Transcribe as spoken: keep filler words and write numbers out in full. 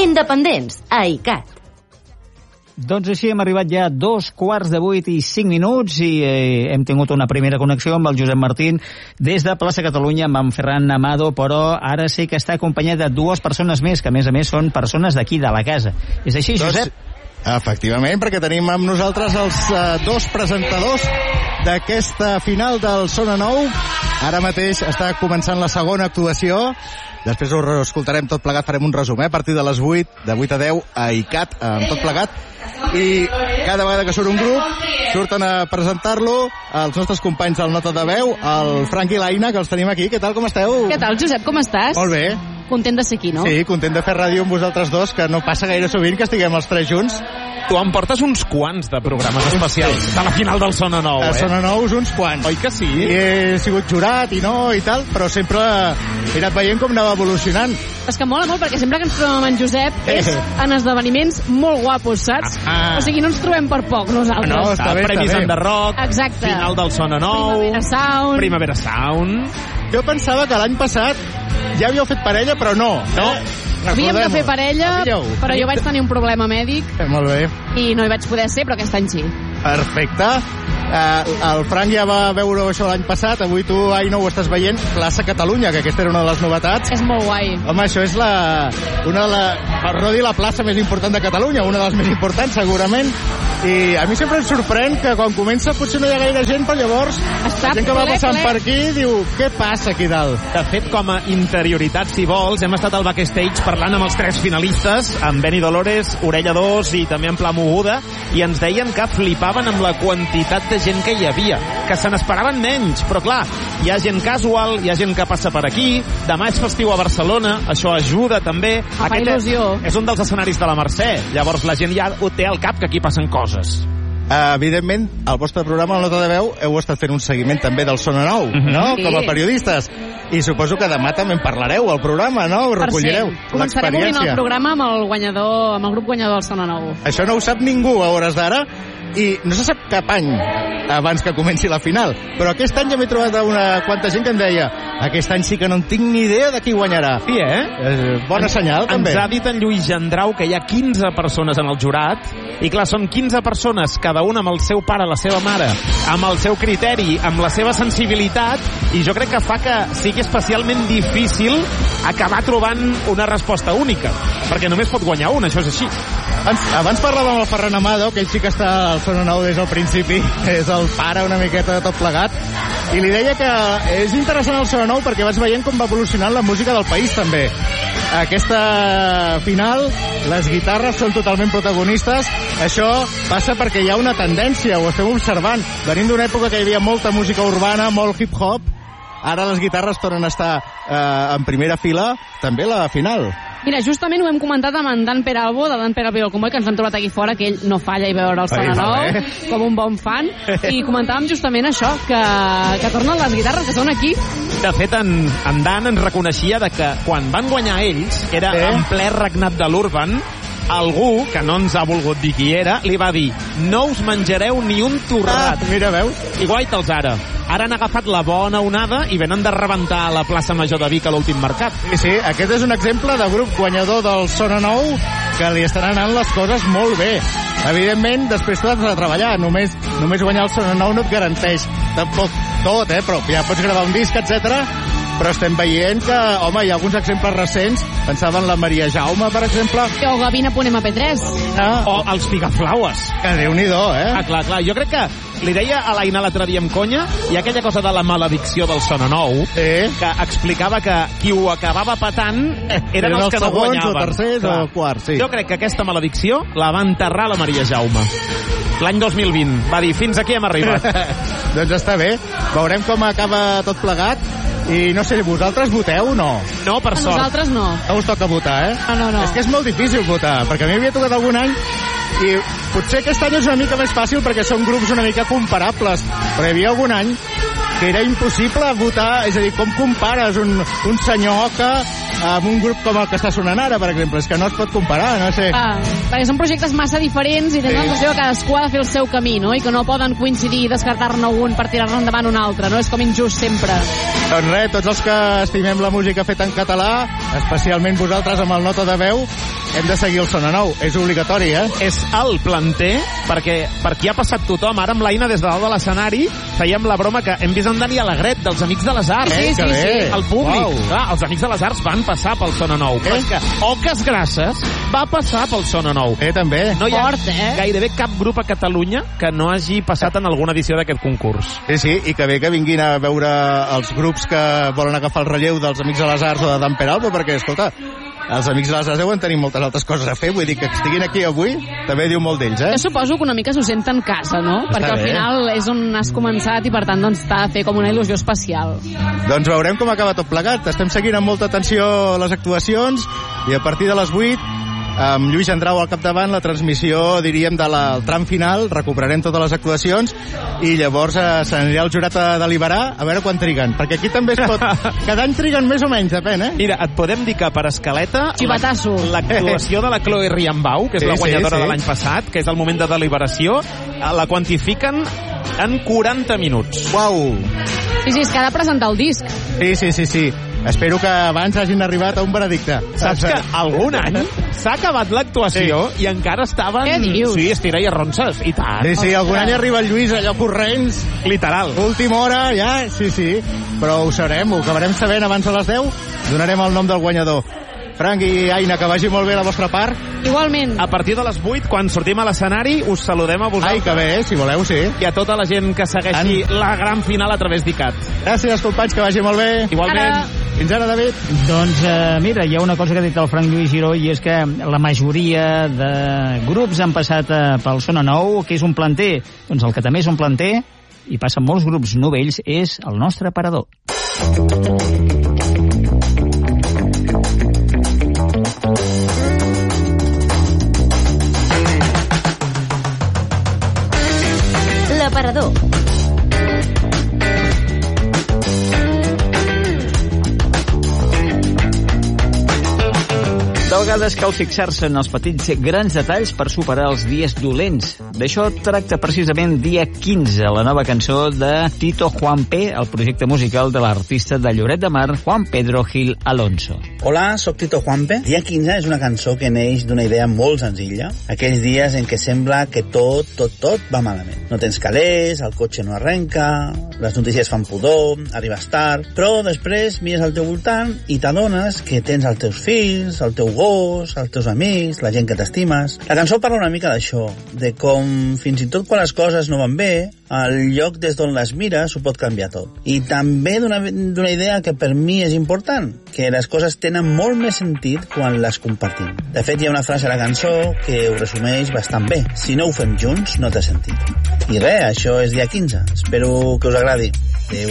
Independents, a ICAT. Doncs així hem arribat ja a dos quarts de vuit i cinc minuts i eh, hem tingut una primera connexió amb el Josep Martín des de Plaça Catalunya amb en Ferran Amado, però ara sí que està acompanyat de dues persones més, que a més a més són persones d'aquí de la casa. És així, Josep? Doncs, efectivament, perquè tenim amb nosaltres els uh, dos presentadors d'aquesta final del Sona Nou. Ara mateix està començant la segona actuació. Després ho escoltarem tot plegat, farem un resum, eh? A partir de les vuit, de vuit a deu, a ICAT, amb tot plegat. I cada vegada que surt un grup, surten a presentar-lo els nostres companys del Nota de Veu, el Frank i l'Aina, que els tenim aquí. Què tal, com esteu? Què tal, Josep, com estàs? Molt bé. Content de ser aquí, no? Sí, content de fer ràdio amb vosaltres dos, que no passa gaire sovint que estiguem els tres junts. Tu em portes uns quants de programes especials de la final del Sona Nou, eh? De Sona Nou, uns quants. Oi que sí? I he sigut jurat i no i tal, però sempre he anat veient com anava evolucionant. És que mola molt, perquè sempre que ens trobem amb en Josep és en esdeveniments molt guapos, saps? Ah. O sigui, no ens trobem per poc, nosaltres. No, està bé, Premis està bé. en The Rock, Exacte. final del Sona Nou, Primavera Sound. Primavera Sound. Jo pensava que l'any passat ja havíeu fet parella, però no. No. Eh? Havíem de fer parella, Havíeu. però jo vaig tenir un problema mèdic Eh, molt bé. i no hi vaig poder ser, però aquest any sí. Perfecte. Uh, el Frank ja va veure això l'any passat, avui tu, Aina, ho estàs veient, Plaça Catalunya, que aquesta era una de les novetats. És molt guai. Home, això és la, una de la, per no dir la plaça més important de Catalunya, una de les més importants, segurament. I a mi sempre em sorprèn que quan comença potser no hi ha gaire gent, però llavors Està la gent que va ple, passant ple. per aquí diu, què passa aquí dalt? De fet, com a interioritat, si vols, hem estat al backstage parlant amb els tres finalistes, amb Benny Dolores, Orella dos i també amb Pla Moguda, i ens deien que flipaven amb la quantitat de gent que hi havia, que se n'esperaven menys, però clar, hi ha gent casual, hi ha gent que passa per aquí, demà és festiu a Barcelona, això ajuda també. Fa il·lusió. és un dels escenaris de la Mercè, llavors la gent ja ho té al cap que aquí passen coses. Uh, evidentment, al vostre programa, la Nota de Veu, heu estat fent un seguiment també del Sona Nou, Mhm. no? Sí. Com a periodistes. I suposo que demà també en parlareu al programa, no? Ho recollireu, Començarem obrint el l'experiència. programa amb el guanyador, amb el grup guanyador del Sona Nou. Això no ho sap ningú a hores d'ara i no se sap cap any abans que comenci la final, però aquest any ja m'he trobat una quanta gent que em deia aquest any sí que no en tinc ni idea de qui guanyarà. Sí, eh? Eh, bona senyal, també. Ens ha dit en Lluís Gendrau que hi ha quinze persones en el jurat, i clar, són quinze persones, cada una amb el seu pare, la seva mare, amb el seu criteri, amb la seva sensibilitat, i jo crec que fa que sigui especialment difícil acabar trobant una resposta única, perquè només pot guanyar un, això és així. Abans, abans parlàvem amb el Ferran Amado, que ell sí que està al Sona Nou des del principi, és el pare una miqueta de tot plegat, i li deia que és interessant el Sona Nou perquè vas veient com va evolucionant la música del país també. Aquesta final, les guitarres són totalment protagonistes. Això passa perquè hi ha una tendència, ho estem observant. Venim d'una època que hi havia molta música urbana, molt hip-hop, ara les guitarres tornen a estar eh, en primera fila, també la final. Mira, justament ho hem comentat amb en Dan Peralbo, de Dan Peralbo i el Comboi, que ens han trobat aquí fora, que ell no falla i veure el Sona Nou, eh? com un bon fan, i comentàvem justament això, que, que tornen les guitarres, que són aquí. De fet, en, en Dan ens reconeixia de que quan van guanyar ells, que era Eh? en ple regnat de l'Urban, algú, que no ens ha volgut dir qui era, li va dir, no us menjareu ni un torrat. Ah, mira, veus? I guaita'ls ara. Ara han agafat la bona onada i venen de rebentar a la plaça Major de Vic a l'últim mercat. Sí, sí, aquest és un exemple de grup guanyador del Sona Nou que li estan anant les coses molt bé. Evidentment, després tu has de treballar. Només, només guanyar el Sona Nou no et garanteix tampoc tot, eh? Però ja pots gravar un disc, etcètera. Però estem veient que, home, hi ha alguns exemples recents. Pensava en la Maria Jaume, per exemple. O Gavina punt ema pe tres. Ah, O els Pigaflaues. que Déu-n'hi-do, eh? Ah, clar, clar. Jo crec que li deia a l'Aina l'altre dia amb conya, i aquella cosa de la maledicció del Sona Nou, Eh? que explicava que qui ho acabava patant eren, Eren els els que no segons, guanyaven. o tercers, Clar. o quarts, sí. Jo crec que aquesta maledicció la va enterrar la Maria Jaume. L'any dos mil vint. Va dir, fins aquí hem arribat. Doncs està bé. Veurem com acaba tot plegat. I no sé, vosaltres voteu o no? No, per A sort. nosaltres no. No us toca votar, eh? No, no, no. És que és molt difícil votar, perquè a mi havia tocat algun any i potser aquest any és una mica més fàcil perquè són grups una mica comparables, però hi havia algun any que era impossible votar, és a dir, com compares un, un senyor que amb un grup com el que està sonant ara, per exemple. És que no es pot comparar, no sé. Ah, perquè són projectes massa diferents i tens la sensació que cadascú ha de fer el seu camí, no? I que no poden coincidir i descartar-ne un per tirar-ne endavant un altre, no? És com injust sempre. Doncs res, tots els que estimem la música feta en català, especialment vosaltres amb el nota de veu, hem de seguir el Sona Nou. És obligatori, eh? És el planter, perquè per aquí ha passat tothom. Ara amb l'Aina des de dalt de l'escenari fèiem la broma que hem vist en Dani Alegret, dels Amics de les Arts. Sí, sí, sí. El públic. Wow. Clar, els Amics de les Arts van passar pel Sona Nou. Eh? Però és que Oques Grasses va passar pel Sona Nou. Eh, també. No hi ha Fort, eh? gairebé cap grup a Catalunya que no hagi passat en alguna edició d'aquest concurs. Sí, sí, i que bé que vinguin a veure els grups que volen agafar el relleu dels Amics de les Arts o de Dan Peralbo, perquè, escolta, els Amics de les Arts deuen tenir moltes altres coses a fer, vull dir que estiguin aquí avui també diu molt d'ells, eh? Jo suposo que una mica s'ho senten en casa, no? Està Perquè al bé. final és on has començat i per tant doncs t'ha de fer com una il·lusió especial. Doncs veurem com acaba tot plegat. Estem seguint amb molta atenció les actuacions i a partir de les vuit, amb Lluís Andrau al capdavant, la transmissió, diríem, del de tram final, recuperarem totes les actuacions i llavors eh, s'anirà el jurat a deliberar a veure quan triguen, perquè aquí també es pot... Cada any triguen més o menys, depèn, eh? Mira, et podem dir que per escaleta Xivatasso. l'actuació de la Chloe Riambau, que és Sí, la guanyadora sí, sí. de l'any passat, que és el moment de deliberació, la quantifiquen en quaranta minuts. Uau! Sí, sí, és que ha de presentar el disc. Sí, sí, sí, sí. Espero que abans hagin arribat a un veredicte. Saps que algun any s'ha acabat l'actuació sí. i encara estaven... Què dius? Sí, estira i arronses, i tant. Sí, sí, algun any arriba el Lluís allò corrents, Literal. última hora, ja, sí, sí. Però ho sabrem, ho acabarem sabent abans de les deu. Donarem el nom del guanyador. Frank i Aina, que vagi molt bé la vostra part. Igualment. A partir de les vuit, quan sortim a l'escenari, us saludem a Ai, vosaltres. que bé, si voleu, sí. I a tota la gent que segueixi En... la gran final a través d'ICAT. Gràcies, companys, que vagi molt bé. Igualment. Ara. Fins ara, David. Doncs eh, mira, hi ha una cosa que ha dit el Frank Lluís Giró i és que la majoria de grups han passat eh, pel Sona Nou, que és un planter. Doncs el que també és un planter, i passen molts grups novells, és el nostre aparador. L'aparador. De vegades cal fixar-se en els petits grans detalls per superar els dies dolents. D'això tracta precisament Dia quinze, la nova cançó de Tito Juanpe, el projecte musical de l'artista de Lloret de Mar, Juan Pedro Gil Alonso. Hola, sóc Tito Juanpe. Dia quinze és una cançó que neix d'una idea molt senzilla. Aquells dies en què sembla que tot, tot, tot va malament. No tens calés, el cotxe no arrenca, les notícies fan pudor, arribes tard, però després mires al teu voltant i t'adones que tens els teus fills, el teu gos, els teus amics, la gent que t'estimes. La cançó parla una mica d'això, de com fins i tot quan les coses no van bé, el lloc des d'on les mires ho pot canviar tot. I també d'una d'una idea que per mi és important, que les coses tenen molt més sentit quan les compartim. De fet, hi ha una frase a la cançó que ho resumeix bastant bé. Si no ho fem junts, no té sentit. I res, això és Dia quinze. Espero que us agradi.